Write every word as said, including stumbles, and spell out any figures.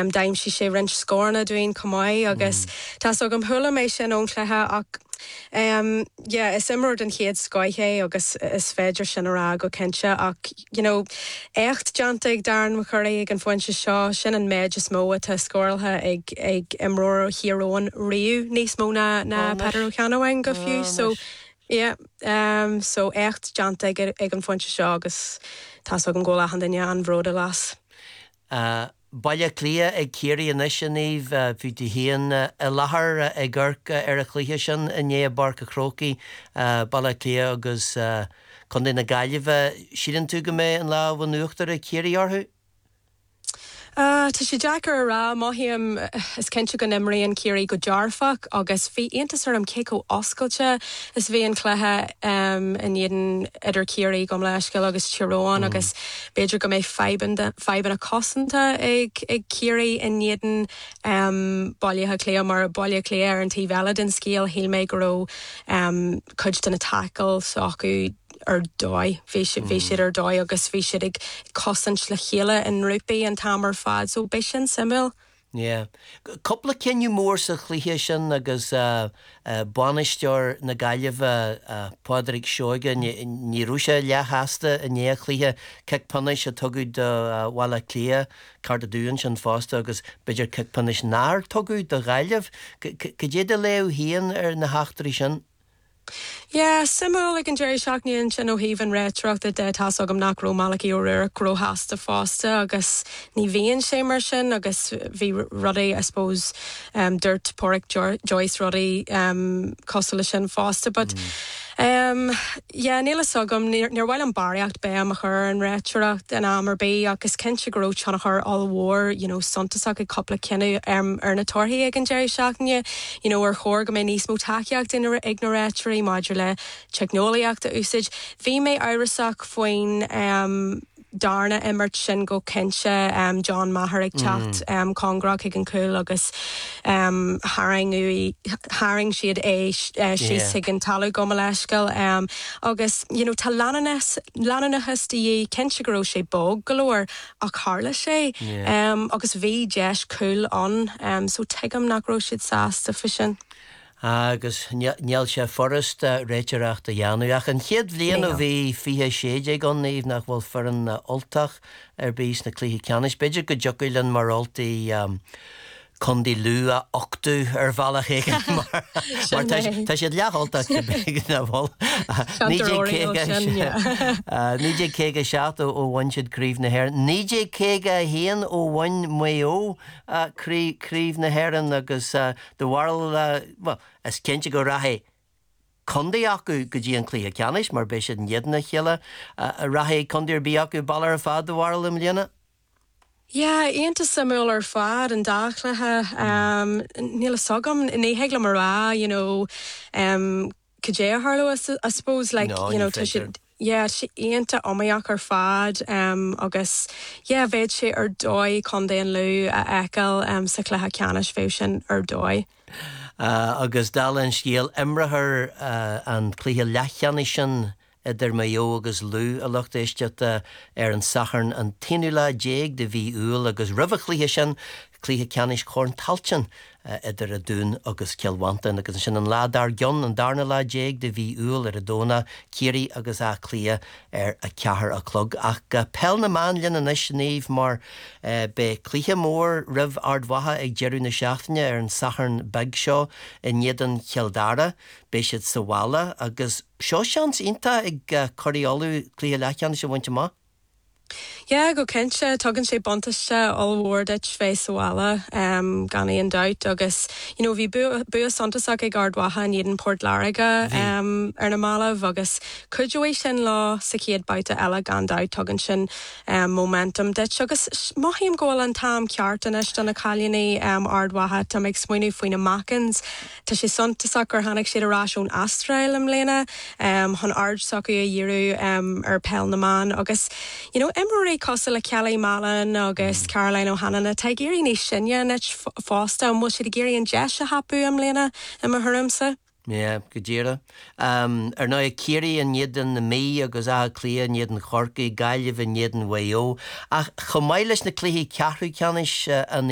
um, daim si sé rinch scórna doin comai agus tá so gom thula mééis sin ónclathe ach Um, yeah, is immer den héad scoithe agus is féidir sin ará go cinse ach, you know, echt jantaigh darn mo chuir ag an foiinte seo sin an méid is mó atá scóirtha ag, ag imróir hiróin riú níos mó na, na oh, Pedro Canoain go fiú, oh, so yeah, um, so echt jantaigh ag, ag an foiinte seo agus tá so an ggóla an daine an bhróda las. Uh, Baile clia ag céirí in isisianíh bhí de híon a láthair ag ggurc ar a chluthe sin in é barca crócaí baile clia agus chun na gaiileh sian tú go mé an lá bh nuachtar a céirí orthu? Uh, Tá sé Jackar rá maithíam is cinse go nimraí an céirí go dearfach agus bhí aontas ar an cé ó oscailte is bhí an chluthe um, in iad idir céirí gom leiscail agus tíróin mm. agus beidir go méid feiban a cosanta ag, ag céirí in iad um, bailithe cléa mar baile cléa ar an tí bhealad in scéal hí méid go um, chuid den na tackle so acu ar dói, bhí siad ar dói agus bhí siad ag cosint le chéile in rúpaí an tamar fad, so bé sin simil. Yeah. Coppla cinniu mór sa chluthe sin agus uh, uh, banisteoir na gaiileh uh, Pádraig Seoige ní rúise leachasta in é chluthe cic panis a tugadh do uh, bhaile clia carda dúin sin fásta agus beidir cic panis náir tugadh do gaiileh. Go dé de leo híon ar na heachtarí sin? Yeah, simú ag an Jerry Shackníon sin ó híhann réitreachta de tá agam nach rómálaí ó réir gro hásta fásta agus ní bhíonn sé mar sin agus bhí rudaí, I suppose, um, dúirt Pádraig Joyce rudaí um, cosala sin fásta, but mm. Um, yeah, níla sagam níor bhfuil an bariacht be am a chur an réitreacht in amar bé agus cinse gró tena chur all war, you know, suntasach a coppla cinú um, ar na torthaí ag an Jerry Shackníon, you know, ar chóir go mé níos mó taceacht in ag na réitreaí maidir le technoliacht a úsid. Bhí mé áireasach faoin um, darna immert sin go cinse um, John Maher ag chat mm. um, congrach ag an cúil agus um, haring ui haring siad é uh, sí sig an talú go leiscail um, agus, you know, tá lananachas tí cinse goró sé bog galore ach hála sé yeah. um, agus bhí deis cúil an um, so teigem nach ró siad sásta fi sin. Agus níl sé forrast uh, réiteach a dheanúach an chiad bblion a bhí fihe séide gan níomh nach bhfuil for an uh, oltach ar bís na clíthe ceannis beidir go jogailin mar oltaí um, chundí lu a octú ar bhealach éige mar tá siad leatholtach go bhéige na bhil nídé céige seacht ó bhain siad críomh na hhéir nídé céige héan ó bhain méo críomh na hhéireann agus do bhharil is cinnte go rathaí chundaí acu go dtí an clíthe ceannis mar bé siad an iadna chéile a rathaí chundaíar bí acu ballar a fad do bhharil im léana. Yeah, ain't simú ar fad an dáchlathe um, níla sagam in é heagla mar rá, you know, um, codé harlo, I suppose, like, no, you know, tá siad yeah, she ain't omaíach ar fad um, agus yeah, bhéid sé ar dói chundé an lú a eiceil um, sa chluthe ceannis fé sin ar dói. Uh, agus dálann scéal imrethir uh, an clíthe leithcheanna sin idir mayo agus lú a lucht éisteat uh, ar an sacharn an tinúla déag de bhí úil agus rubh clíthe sin clíthe ceannis chorn talchan uh, idir a dún agus cealhaanta agus sin an ládar gion an darna lá déag de bhí úil ar a dóna céirí agus a clia ar a ceathar a clog ach uh, pel na man linn an isisníomh mar uh, be clíthe mór ribh ardmhatha ag dearú na seachtaine ar an sacharn beg seo in iad an chealdara bé siad sa bhalla agus seo seans ionta ag uh, choiríolú clíthe leithcheanna sé bhainte má? Yeah, go cinse tugann sé bontaiste allhórdait fé sála um, gannaí an dait agus, you know, bhí bu santasach ag ardmhatha in iad Port Lariga um, ar na málamh agus chuidéis sin lá sa chéad baite eile gan dait tugann sin um, momentum dit agus maithíam ggóil an tam ceartanis don na cailíní um, ardmhatha tá ag smuoinú faoin na macans tá sé santasach ar tháinig siad arásún Astrail am léna um, chun ardsacha a dhearú um, ar pel na man agus, you know, Emory costal le Kelly Malan agus Caroline O'Hanna ta géirí ní sinne net fásta an mu si géirí an jeis a hapú am léna am a thurmsa. Yeah, go díra. Um, ar ná céirí an iad na mí agus a clia an iad an chorcaí gaiileh an iad an waio ach chomáiles na clíthe ceathrú ceannis uh, an